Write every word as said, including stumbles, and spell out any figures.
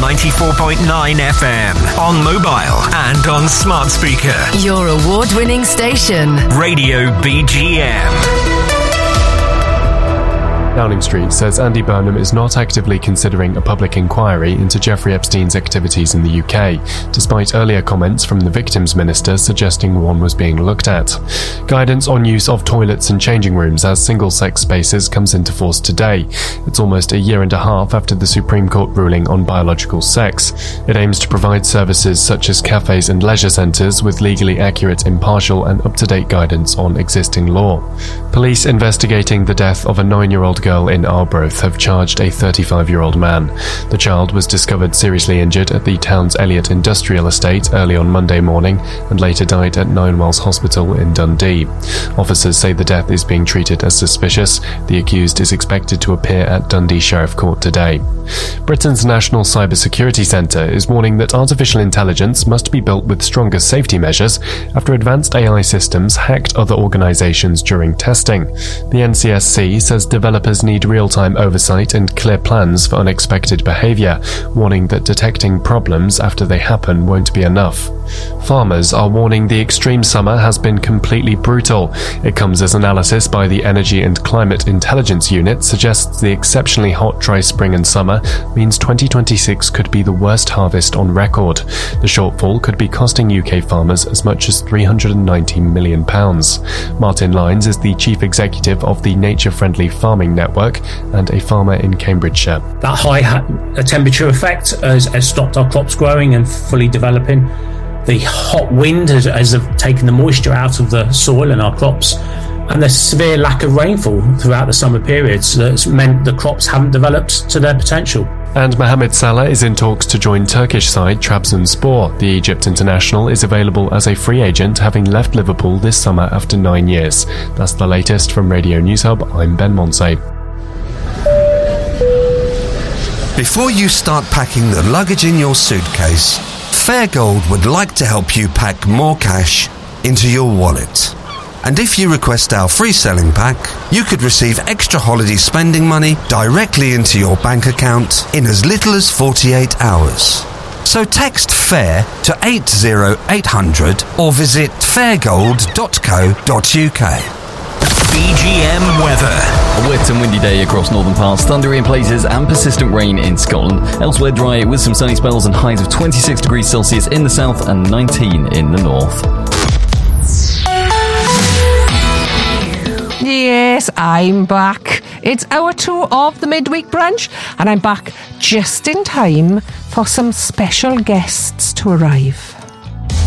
ninety-four point nine F M, on mobile and on smart speaker. Your award-winning station. Radio B G M. Downing Street says Andy Burnham is not actively considering a public inquiry into Jeffrey Epstein's activities in the U K, despite earlier comments from the victims minister suggesting one was being looked at. Guidance on use of toilets and changing rooms as single-sex spaces comes into force today. It's almost a year and a half after the Supreme Court ruling on biological sex. It aims to provide services such as cafes and leisure centres with legally accurate, impartial and up-to-date guidance on existing law. Police investigating the death of a nine-year-old girl in Arbroath have charged a thirty-five-year-old man. The child was discovered seriously injured at the town's Elliott Industrial Estate early on Monday morning and later died at Ninewells Hospital in Dundee. Officers say the death is being treated as suspicious. The accused is expected to appear at Dundee Sheriff Court today. Britain's National Cybersecurity Centre is warning that artificial intelligence must be built with stronger safety measures after advanced A I systems hacked other organisations during testing. The N C S C says developers need real-time oversight and clear plans for unexpected behaviour, warning that detecting problems after they happen won't be enough. Farmers are warning the extreme summer has been completely brutal. It comes as analysis by the Energy and Climate Intelligence Unit suggests the exceptionally hot, dry spring and summer means twenty twenty-six could be the worst harvest on record. The shortfall could be costing U K farmers as much as three hundred ninety million pounds. Martin Lyons is the chief executive of the Nature Friendly Farming Network and a farmer in Cambridgeshire. That high ha- temperature effect has, has stopped our crops growing and fully developing. The hot wind has, has taken the moisture out of the soil and our crops, and the severe lack of rainfall throughout the summer periods that's meant the crops haven't developed to their potential. And Mohamed Salah is in talks to join Turkish side Trabzonspor. The Egypt international is available as a free agent, having left Liverpool this summer after nine years. That's the latest from Radio News Hub. I'm Ben Monsey. Before you start packing the luggage in your suitcase, Fairgold would like to help you pack more cash into your wallet. And if you request our free selling pack, you could receive extra holiday spending money directly into your bank account in as little as forty-eight hours. So text FAIR to eight zero eight hundred or visit fairgold dot co dot uk. B G M weather. A wet and windy day across northern parts, thundery in places and persistent rain in Scotland. Elsewhere dry with some sunny spells and highs of twenty-six degrees Celsius in the south and nineteen in the north. Yes, I'm back. It's hour two of the midweek brunch, and I'm back just in time for some special guests to arrive.